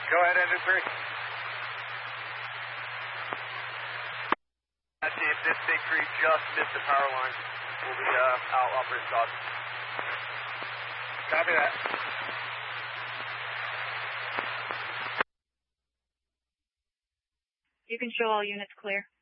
Go ahead, engine 3. Let's see if this big tree just missed the power line. We'll be out operating stop. Copy that. You can show all units clear.